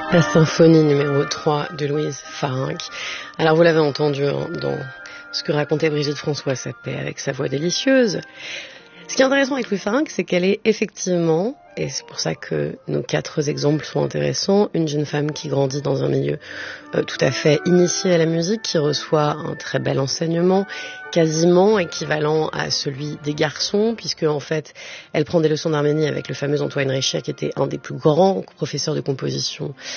La symphonie numéro 3 de Louise Farinck. Alors vous l'avez entendu dans ce que racontait Brigitte François Sapé avec sa voix délicieuse. Ce qui est intéressant avec Louise Farinck, c'est qu'elle est effectivement, et c'est pour ça que nos 4 exemples sont intéressants, une jeune femme qui grandit dans un milieu tout à fait initié à la musique, qui reçoit un très bel enseignement, quasiment équivalent à celui des garçons, puisque en fait, elle prend des leçons d'harmonie avec le fameux Antoine Richet, qui était un des plus grands professeurs de composition